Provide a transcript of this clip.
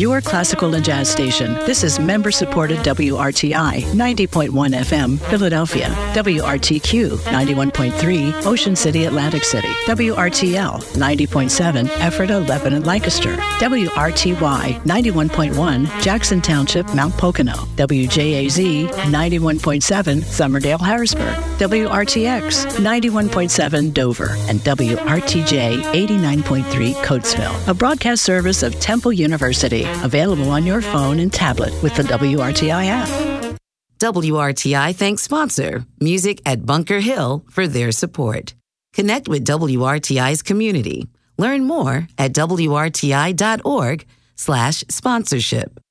your classical and jazz station. This is member-supported WRTI 90.1 FM, Philadelphia. WRTQ 91.3, Ocean City, Atlantic City. WRTL 90.7, Ephrata, Lebanon, Lancaster. WRTY 91.1, Jackson Township, Mount Pocono. WJAZ 91.7, Somerdale, Harrisburg. WRTX 91.7, Dover. And WRTJ 89.3, Coatesville. A broadcast service of Temple University. Available on your phone and tablet with the WRTI app. WRTI thanks sponsor Music at Bunker Hill for their support. Connect with WRTI's community. Learn more at WRTI.org/sponsorship.